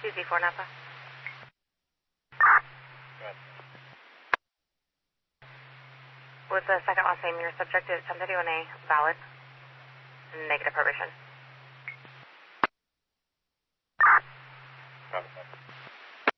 CZ4 Napa. With the second last name, your subject is 1031A, valid, negative probation.